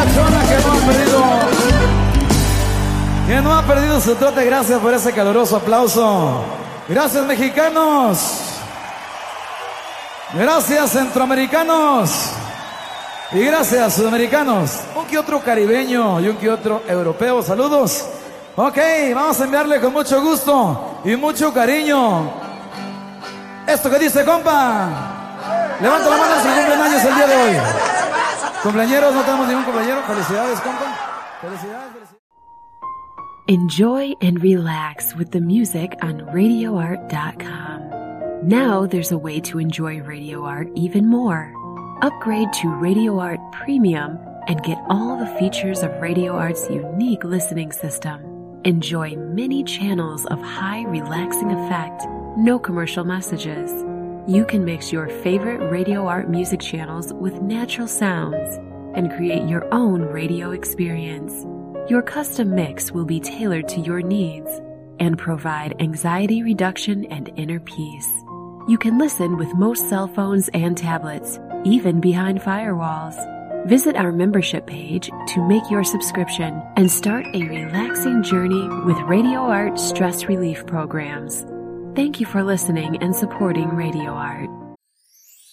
Chona que no ha perdido su trote. Gracias por ese caluroso aplauso. Gracias, mexicanos. Gracias, centroamericanos. Y gracias, sudamericanos. Un que otro caribeño y un que otro europeo. Saludos. Ok, vamos a enviarle con mucho gusto y mucho cariño esto que dice, compa. Levanta la mano si cumplen años el día de hoy. Cumpleañeros, no tenemos ningún cumpleañero. Felicidades, compa. Felicidades, felicidades. Enjoy and relax with the music on RadioArt.com. Now there's a way to enjoy Radio Art even more. Upgrade to Radio Art Premium and get all the features of Radio Art's unique listening system. Enjoy many channels of high relaxing effect, no commercial messages. You can mix your favorite Radio Art music channels with natural sounds and create your own radio experience. Your custom mix will be tailored to your needs and provide anxiety reduction and inner peace. You can listen with most cell phones and tablets, even behind firewalls. Visit our membership page to make your subscription and start a relaxing journey with Radio Art stress relief programs. Thank you for listening and supporting Radio Art.